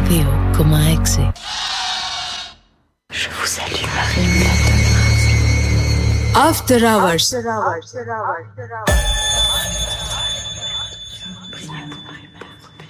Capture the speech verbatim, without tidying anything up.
δύο κόμμα έξι. Je vous salue Marie pleine de grâce. After Hours. After hours. After hours. After hours.